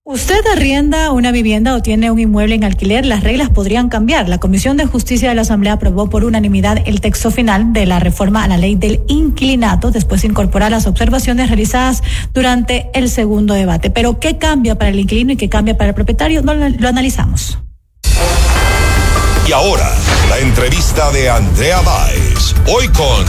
Usted arrienda una vivienda o tiene un inmueble en alquiler, las reglas podrían cambiar. La Comisión de Justicia de la Asamblea aprobó por unanimidad el texto final de la reforma a la ley del inquilinato, después de incorporar las observaciones realizadas durante el segundo debate. Pero, ¿qué cambia para el inquilino y qué cambia para el propietario? Lo analizamos. Y ahora, la entrevista de Andrea Báez. Hoy con...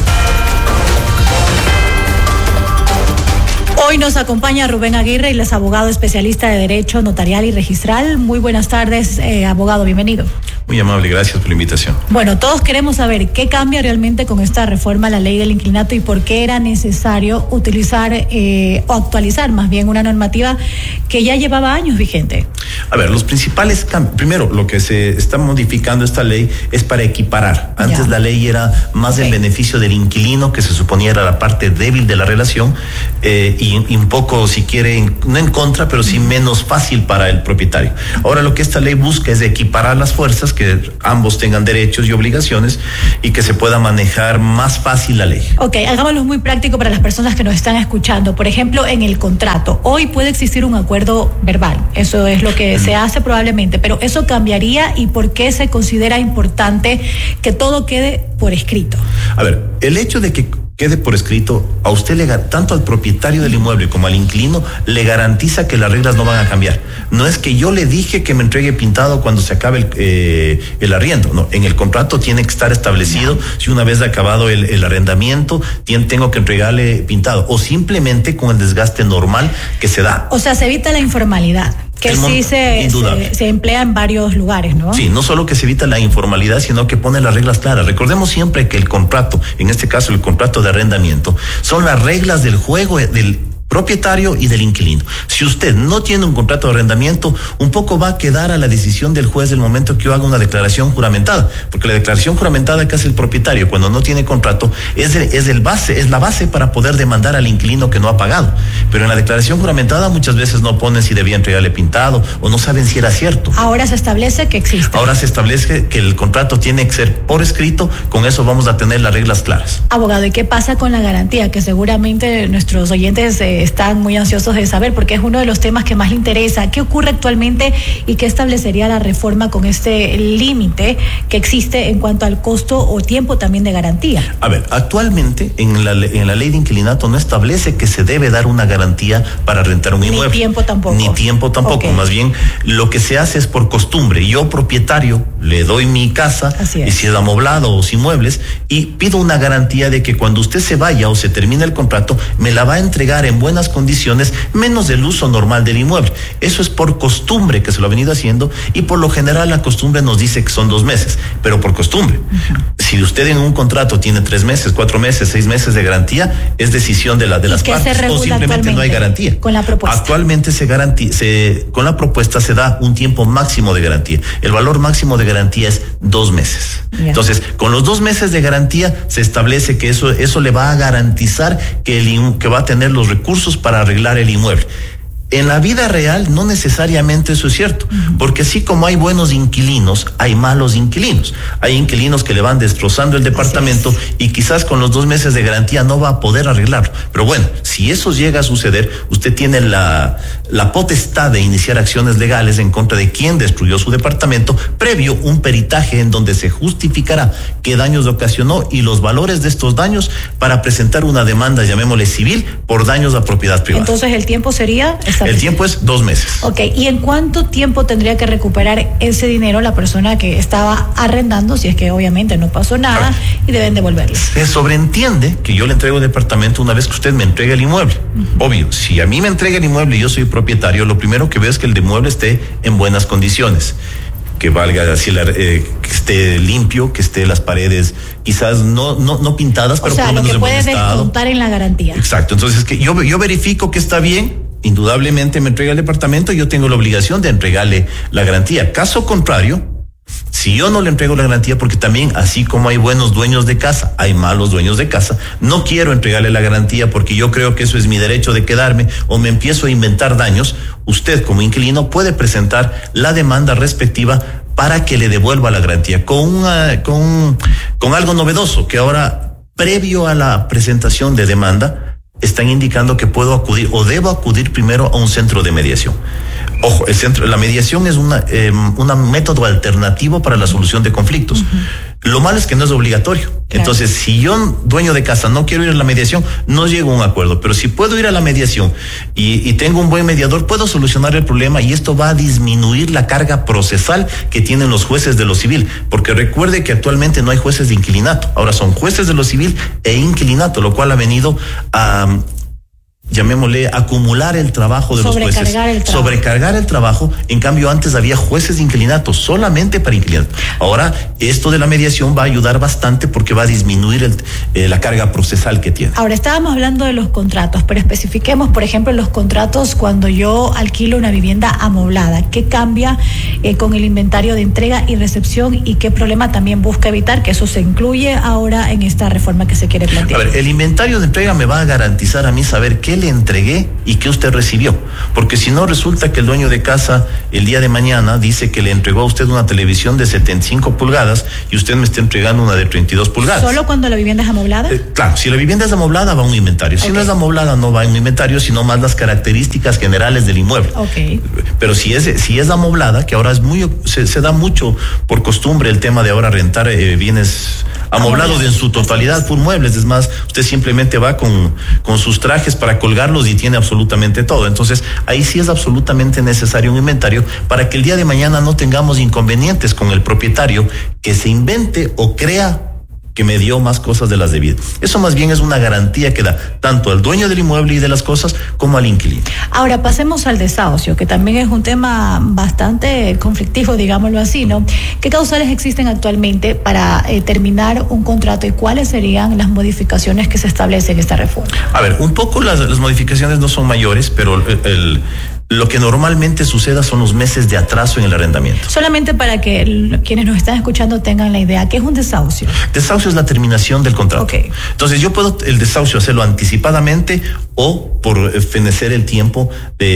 Hoy nos acompaña Rubén Aguirre, él es abogado especialista de Derecho Notarial y Registral. Muy buenas tardes, abogado, bienvenido. Muy amable, gracias por la invitación. Bueno, todos queremos saber qué cambia realmente con esta reforma a la ley del inquilinato y por qué era necesario utilizar o actualizar más bien una normativa que ya llevaba años vigente. A ver, los principales cambios, primero, lo que se está modificando esta ley es para equiparar. Antes la ley era más en beneficio del inquilino, que se suponía era la parte débil de la relación, y un poco, si quiere, no en contra, pero sí menos fácil para el propietario. Ahora lo que esta ley busca es equiparar las fuerzas, que ambos tengan derechos y obligaciones y que se pueda manejar más fácil la ley. Ok, hagámoslo muy práctico para las personas que nos están escuchando. Por ejemplo, en el contrato, hoy puede existir un acuerdo verbal, eso es lo que se hace probablemente, pero eso cambiaría. ¿Y por qué se considera importante que todo quede por escrito? A ver, el hecho de que quede por escrito, a usted tanto al propietario del inmueble como al inquilino le garantiza que las reglas no van a cambiar. No es que yo le dije que me entregue pintado cuando se acabe el arriendo. No, en el contrato tiene que estar establecido si una vez acabado el arrendamiento tengo que entregarle pintado, o simplemente con el desgaste normal que se da. O sea, se evita la informalidad, que sí se emplea en varios lugares, ¿no? Sí, no solo que se evita la informalidad, sino que pone las reglas claras. Recordemos siempre que el contrato, en este caso el contrato de arrendamiento, son las reglas del juego del propietario y del inquilino. Si usted no tiene un contrato de arrendamiento, un poco va a quedar a la decisión del juez del momento que yo haga una declaración juramentada, porque la declaración juramentada que hace el propietario cuando no tiene contrato es la base para poder demandar al inquilino que no ha pagado. Pero en la declaración juramentada muchas veces no ponen si debía entregarle pintado o no saben si era cierto. Ahora se establece que existe. Ahora se establece que el contrato tiene que ser por escrito, con eso vamos a tener las reglas claras. Abogado, ¿y qué pasa con la garantía? Que seguramente nuestros oyentes están muy ansiosos de saber, porque es uno de los temas que más le interesa. ¿Qué ocurre actualmente y qué establecería la reforma con este límite que existe en cuanto al costo o tiempo también de garantía? A ver, actualmente en la ley de inquilinato no establece que se debe dar una garantía para rentar un inmueble. Ni tiempo tampoco. Ni tiempo tampoco. Okay. Más bien, lo que se hace es por costumbre. Yo, propietario, le doy mi casa, y si es amoblado o sin muebles, y pido una garantía de que cuando usted se vaya o se termine el contrato, me la va a entregar en buenas condiciones, menos del uso normal del inmueble. Eso es por costumbre que se lo ha venido haciendo, y por lo general la costumbre nos dice que son 2 meses, pero por costumbre. Si usted en un contrato tiene 3 meses, 4 meses, 6 meses de garantía, es decisión de las partes, o simplemente no hay garantía. Con la propuesta. Actualmente con la propuesta se da un tiempo máximo de garantía. El valor máximo de garantía es 2 meses. Yeah. Entonces, con los 2 meses de garantía se establece que eso le va a garantizar que va a tener los recursos para arreglar el inmueble. En la vida real no necesariamente eso es cierto, porque así como hay buenos inquilinos, hay malos inquilinos. Hay inquilinos que le van destrozando el departamento y quizás con los 2 meses de garantía no va a poder arreglarlo. Pero bueno, si eso llega a suceder, usted tiene la potestad de iniciar acciones legales en contra de quien destruyó su departamento, previo un peritaje en donde se justificará qué daños ocasionó y los valores de estos daños para presentar una demanda, llamémosle civil, por daños a propiedad privada. Entonces el tiempo sería... El tiempo es 2 meses. Ok, ¿y en cuánto tiempo tendría que recuperar ese dinero la persona que estaba arrendando, si es que obviamente no pasó nada y deben devolverle? Se sobreentiende que yo le entrego el departamento una vez que usted me entregue el inmueble. Obvio, si a mí me entrega el inmueble y yo soy propietario, lo primero que veo es que el inmueble esté en buenas condiciones. Que valga así, que esté limpio, que esté las paredes quizás no pintadas, pero por lo menos en buen estado. O sea, lo que puede descontar en la garantía. Exacto, entonces que yo verifico que está bien. Indudablemente me entrega el departamento y yo tengo la obligación de entregarle la garantía. Caso contrario, si yo no le entrego la garantía, porque también así como hay buenos dueños de casa, hay malos dueños de casa, no quiero entregarle la garantía porque yo creo que eso es mi derecho de quedarme o me empiezo a inventar daños, usted como inquilino puede presentar la demanda respectiva para que le devuelva la garantía con algo novedoso, que ahora, previo a la presentación de demanda, están indicando que puedo acudir o debo acudir primero a un centro de mediación. Ojo, la mediación es un método alternativo para la solución de conflictos. Lo malo es que no es obligatorio. Claro. Entonces, si yo, dueño de casa, no quiero ir a la mediación, no llego a un acuerdo. Pero si puedo ir a la mediación y tengo un buen mediador, puedo solucionar el problema, y esto va a disminuir la carga procesal que tienen los jueces de lo civil. Porque recuerde que actualmente no hay jueces de inquilinato. Ahora son jueces de lo civil e inquilinato, lo cual ha venido a... llamémosle, acumular el trabajo de los jueces, sobrecargar el trabajo. En cambio, antes había jueces de inquilinato solamente para inquilinato. Ahora, esto de la mediación va a ayudar bastante porque va a disminuir la carga procesal que tiene. Ahora, estábamos hablando de los contratos, pero especifiquemos, por ejemplo, los contratos cuando yo alquilo una vivienda amoblada. ¿Qué cambia con el inventario de entrega y recepción, y qué problema también busca evitar que eso se incluye ahora en esta reforma que se quiere plantear? A ver, el inventario de entrega me va a garantizar a mí saber qué le entregué y qué usted recibió, porque si no, resulta que el dueño de casa el día de mañana dice que le entregó a usted una televisión de 75 pulgadas y usted me está entregando una de 32 pulgadas. ¿Solo cuando la vivienda es amoblada? Claro, si la vivienda es amoblada va a un inventario. Si no es amoblada no va en un inventario, sino más las características generales del inmueble. Pero si es amoblada, que ahora es se da mucho por costumbre el tema de ahora rentar bienes amoblados en su totalidad por muebles. Es más, usted simplemente va con sus trajes para colgarlos y tiene absolutamente todo. Entonces, ahí sí es absolutamente necesario un inventario para que el día de mañana no tengamos inconvenientes con el propietario que se invente o crea que me dio más cosas de las debidas. Eso más bien es una garantía que da tanto al dueño del inmueble y de las cosas como al inquilino. Ahora pasemos al desahucio, que también es un tema bastante conflictivo, digámoslo así, ¿no? ¿Qué causales existen actualmente para terminar un contrato y cuáles serían las modificaciones que se establecen en esta reforma? A ver, un poco las modificaciones no son mayores, pero lo que normalmente suceda son los meses de atraso en el arrendamiento. Solamente para que quienes nos están escuchando tengan la idea, ¿qué es un desahucio? Desahucio es la terminación del contrato. Entonces yo puedo el desahucio hacerlo anticipadamente o por fenecer el tiempo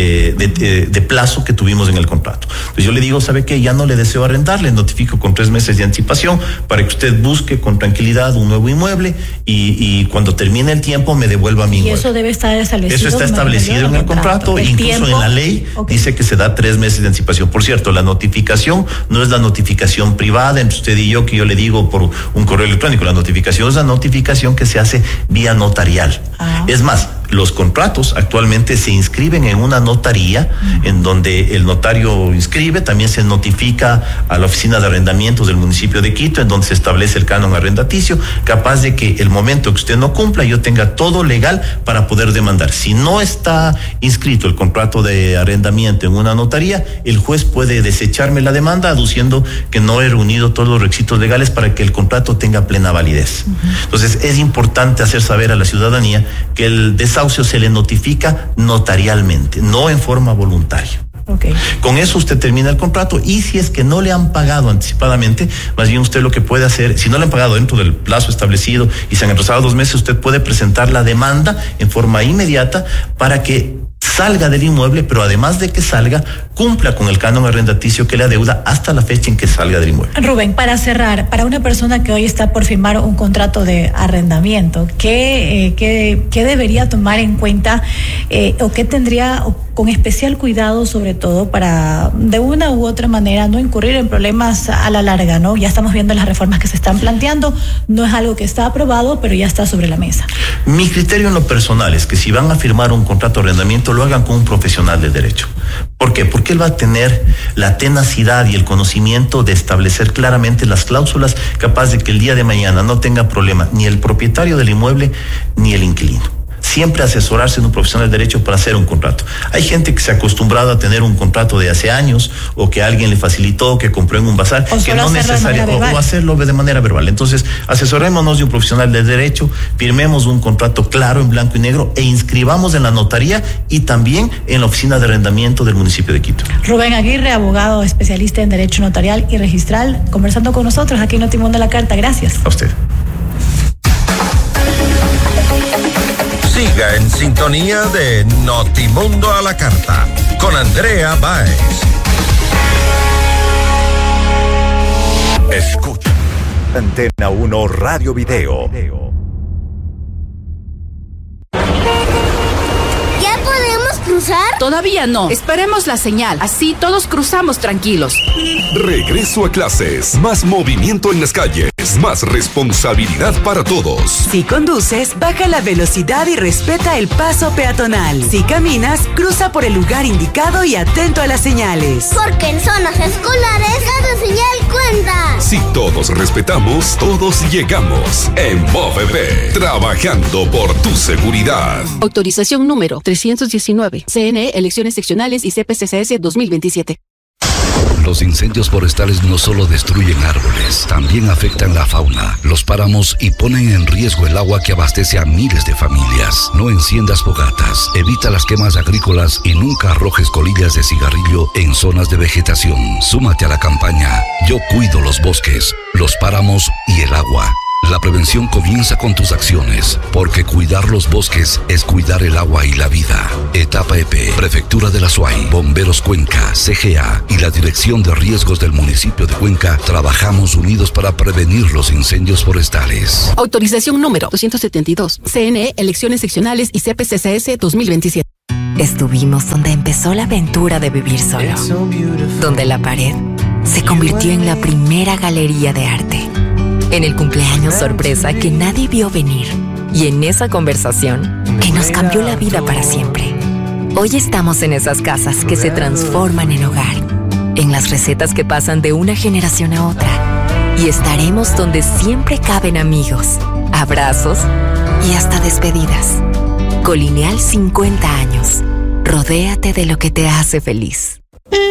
de plazo que tuvimos en el contrato. Pues yo le digo, ¿sabe qué? Ya no le deseo arrendar, le notifico con 3 meses de anticipación para que usted busque con tranquilidad un nuevo inmueble y cuando termine el tiempo me devuelva mi inmueble. Y eso debe estar establecido. Eso está establecido en el contrato, incluso en la ley dice que se da 3 meses de anticipación. Por cierto, la notificación no es la notificación privada entre usted y yo, que yo le digo por un correo electrónico. La notificación es la notificación que se hace vía notarial. Es más, los contratos actualmente se inscriben en una notaría en donde el notario inscribe, también se notifica a la oficina de arrendamientos del municipio de Quito, en donde se establece el canon arrendaticio, capaz de que el momento que usted no cumpla yo tenga todo legal para poder demandar. Si no está inscrito el contrato de arrendamiento en una notaría, el juez puede desecharme la demanda aduciendo que no he reunido todos los requisitos legales para que el contrato tenga plena validez. Entonces es importante hacer saber a la ciudadanía que el desahucio se le notifica notarialmente, no en forma voluntaria. Con eso usted termina el contrato, y si es que no le han pagado anticipadamente, más bien usted lo que puede hacer, si no le han pagado dentro del plazo establecido y se han atrasado 2 meses, usted puede presentar la demanda en forma inmediata para que salga del inmueble, pero además de que salga, cumpla con el canon arrendaticio que le adeuda hasta la fecha en que salga del inmueble. Rubén, para cerrar, para una persona que hoy está por firmar un contrato de arrendamiento, ¿qué debería tomar en cuenta o qué tendría con especial cuidado, sobre todo para de una u otra manera no incurrir en problemas a la larga, ¿no? Ya estamos viendo las reformas que se están planteando, no es algo que está aprobado, pero ya está sobre la mesa. Mi criterio en lo personal es que si van a firmar un contrato de arrendamiento, lo hagan con un profesional del derecho. ¿Por qué? Porque él va a tener la tenacidad y el conocimiento de establecer claramente las cláusulas, capaz de que el día de mañana no tenga problema ni el propietario del inmueble ni el inquilino. Siempre asesorarse de un profesional de derecho para hacer un contrato. Hay gente que se ha acostumbrado a tener un contrato de hace años, o que alguien le facilitó, que compró en un bazar, que no necesariamente, o hacerlo de manera verbal. Entonces, asesorémonos de un profesional de derecho, firmemos un contrato claro en blanco y negro e inscribamos en la notaría y también en la oficina de arrendamiento del municipio de Quito. Rubén Aguirre, abogado especialista en derecho notarial y registral, conversando con nosotros aquí en Notimundo a la Carta. Gracias. A usted. Siga en sintonía de Notimundo a la Carta con Andrea Báez. Escucha Antena 1 Radio Video. ¿Ya podemos cruzar cruzar? Todavía no. Esperemos la señal. Así todos cruzamos tranquilos. Regreso a clases. Más movimiento en las calles. Más responsabilidad para todos. Si conduces, baja la velocidad y respeta el paso peatonal. Si caminas, cruza por el lugar indicado y atento a las señales. Porque en zonas escolares, cada señal cuenta. Si todos respetamos, todos llegamos. En MOVEB, trabajando por tu seguridad. Autorización número 319. CNE, elecciones seccionales y CPCCS 2027. Los incendios forestales no solo destruyen árboles, también afectan la fauna, los páramos y ponen en riesgo el agua que abastece a miles de familias. No enciendas fogatas, evita las quemas agrícolas y nunca arrojes colillas de cigarrillo en zonas de vegetación. Súmate a la campaña Yo cuido los bosques, los páramos y el agua. La prevención comienza con tus acciones, porque cuidar los bosques es cuidar el agua y la vida. Etapa EP, Prefectura de la Suay, Bomberos Cuenca, CGA y la Dirección de Riesgos del municipio de Cuenca trabajamos unidos para prevenir los incendios forestales. Autorización número 272. CNE, elecciones seccionales y CPCCS 2027. Estuvimos donde empezó la aventura de vivir solo, donde la pared se convirtió en la primera galería de arte, en el cumpleaños sorpresa que nadie vio venir y en esa conversación que nos cambió la vida para siempre. Hoy estamos en esas casas que se transforman en hogar, en las recetas que pasan de una generación a otra, y estaremos donde siempre caben amigos, abrazos y hasta despedidas. Colineal 50 años. Rodéate de lo que te hace feliz.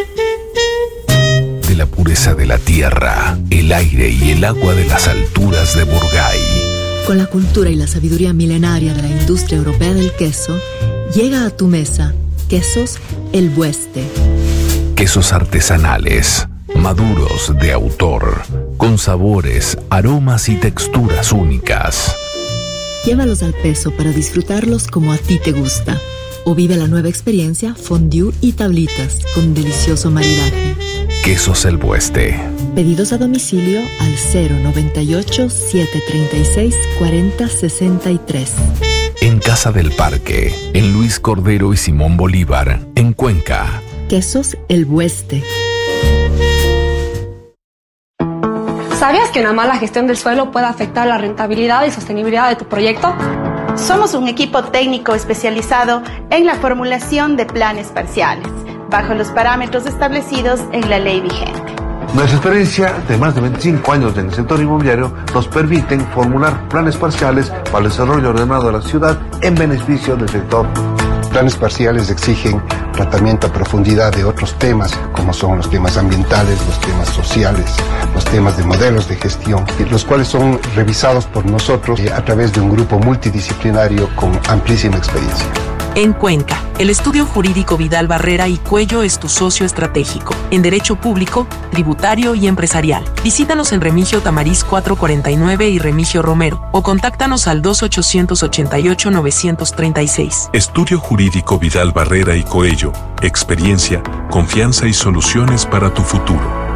De la pureza de la tierra, el aire y el agua de las alturas de Burgay. Con la cultura y la sabiduría milenaria de la industria europea del queso, llega a tu mesa Quesos El Bueste. Quesos artesanales, maduros de autor, con sabores, aromas y texturas únicas. Llévalos al peso para disfrutarlos como a ti te gusta. O vive la nueva experiencia fondue y tablitas con delicioso maridaje. Quesos El Bueste. Pedidos a domicilio al 098-736-4063. En Casa del Parque, en Luis Cordero y Simón Bolívar, en Cuenca. Quesos El Bueste. ¿Sabías que una mala gestión del suelo puede afectar la rentabilidad y sostenibilidad de tu proyecto? Somos un equipo técnico especializado en la formulación de planes parciales, bajo los parámetros establecidos en la ley vigente. Nuestra experiencia de más de 25 años en el sector inmobiliario nos permiten formular planes parciales para el desarrollo ordenado de la ciudad en beneficio del sector. Planes parciales exigen tratamiento a profundidad de otros temas, como son los temas ambientales, los temas sociales, los temas de modelos de gestión, los cuales son revisados por nosotros a través de un grupo multidisciplinario con amplísima experiencia. En Cuenca, el estudio jurídico Vidal Barrera y Cuello es tu socio estratégico en derecho público, tributario y empresarial. Visítanos en Remigio Tamariz 449 y Remigio Romero o contáctanos al 2888-936. Estudio jurídico Vidal Barrera y Coello. Experiencia, confianza y soluciones para tu futuro.